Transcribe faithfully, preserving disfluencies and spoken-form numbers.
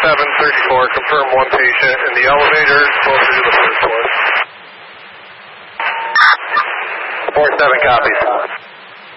seven thirty-four, confirm one patient in the elevator closer to the first floor. four seven copies.